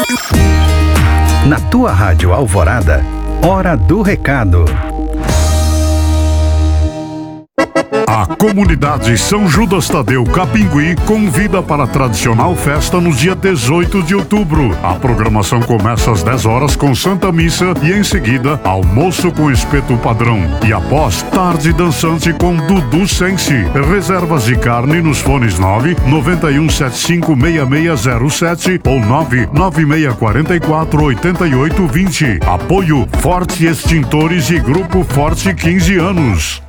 Na tua Rádio Alvorada, Hora do Recado. A comunidade São Judas Tadeu Capingui convida para a tradicional festa no dia 18 de outubro. A programação começa às 10 horas com Santa Missa e em seguida almoço com espeto padrão. E após, tarde dançante com Dudu Sense. Reservas de carne nos fones 991756607 ou 996448820. Apoio Forte Extintores e Grupo Forte 15 anos.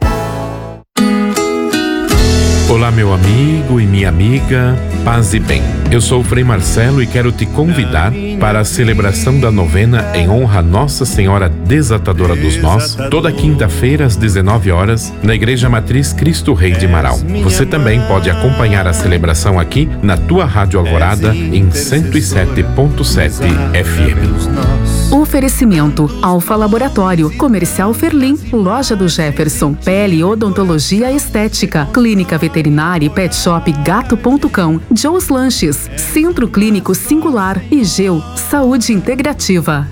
Olá, meu amigo e minha amiga, paz e bem. Eu sou o Frei Marcelo e quero te convidar para a celebração da novena em honra a Nossa Senhora Desatadora dos Nós, toda quinta-feira às 19 horas, na Igreja Matriz Cristo Rei de Marau. Você também pode acompanhar a celebração aqui na tua Rádio Alvorada em 107.7 FM. Oferecimento: Alfa Laboratório, Comercial Ferlim, Loja do Jefferson, Pele Odontologia Estética, Clínica Veterinária e Pet Shop Gato.cão, Joe's Lanches, Centro Clínico Singular e Geu Saúde Integrativa.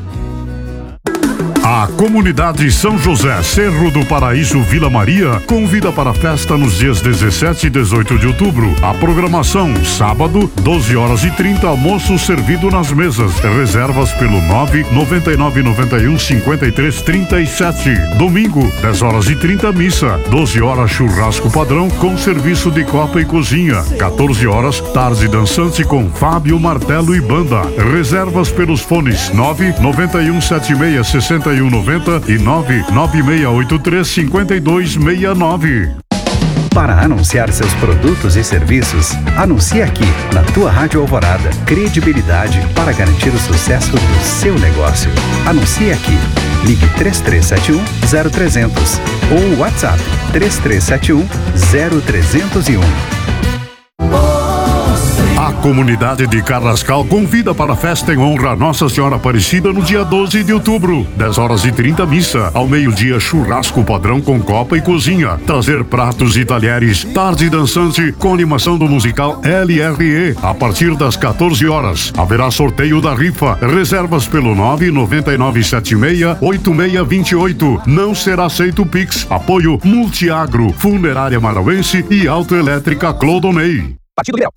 A comunidade São José, Cerro do Paraíso, Vila Maria, convida para a festa nos dias 17 e 18 de outubro. A programação, sábado, 12h30, almoço servido nas mesas. Reservas pelo 999915337. Domingo, 10h30, missa. 12h, churrasco padrão com serviço de copa e cozinha. 14h, tarde dançante com Fábio Martelo e banda. Reservas pelos fones 991766190 e 996835269. Para anunciar seus produtos e serviços, anuncie aqui na tua Rádio Alvorada. Credibilidade para garantir o sucesso do seu negócio. Anuncie aqui. Ligue 3371-0300 ou WhatsApp 3371-0301. A comunidade de Carrascal convida para a festa em honra a Nossa Senhora Aparecida no dia 12 de outubro. 10h30, missa. Ao meio-dia, churrasco padrão com copa e cozinha. Trazer pratos e talheres. Tarde dançante com animação do musical LRE. A partir das 14h. Haverá sorteio da rifa. Reservas pelo 999768628. Não será aceito Pix. Apoio Multiagro, Funerária Marauense e Autoelétrica Clodonei. Partido Liberal.